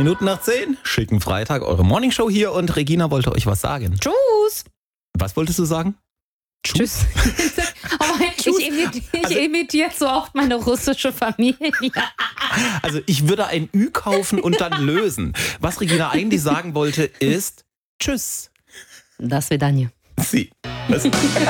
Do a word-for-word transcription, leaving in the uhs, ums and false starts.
Minuten nach zehn, schicken Freitag, eure Morningshow hier und Regina wollte euch was sagen. Tschüss. Was wolltest du sagen? Tschüss. Aber ich imitiere ich Also- imitiere so oft meine russische Familie. Also ich würde ein Ü kaufen und dann lösen. Was Regina eigentlich sagen wollte ist Tschüss. До свидания. Sie. Das